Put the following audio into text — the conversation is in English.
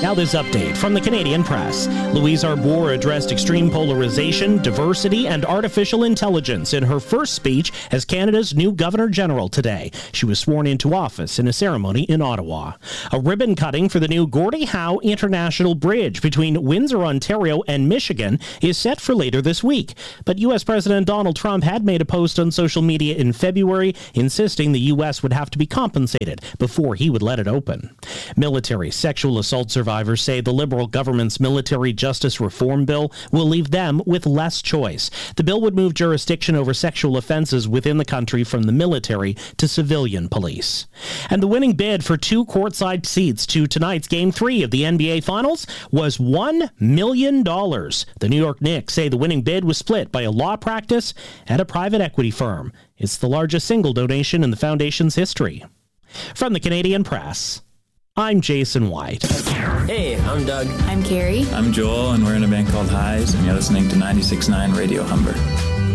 Now this update from the Canadian Press. Louise Arbour addressed extreme polarization, diversity, and artificial intelligence in her first speech as Canada's new Governor-General today. She was sworn into office in a ceremony in Ottawa. A ribbon cutting for the new Gordie Howe International Bridge between Windsor, Ontario, and Michigan is set for later this week. But U.S. President Donald Trump had made a post on social media in February insisting the U.S. would have to be compensated before he would let it open. Military sexual assault survivors say the Liberal government's military justice reform bill will leave them with less choice. The bill would move jurisdiction over sexual offenses within the country from the military to civilian police. And the winning bid for 2 courtside seats to tonight's Game 3 of the NBA Finals was $1 million. The New York Knicks say the winning bid was split by a law practice and a private equity firm. It's the largest single donation in the foundation's history. From the Canadian Press, I'm Jason White. Hey, I'm Doug. I'm Carrie. I'm Joel, and we're in a band called Highs, and you're listening to 96.9 Radio Humber.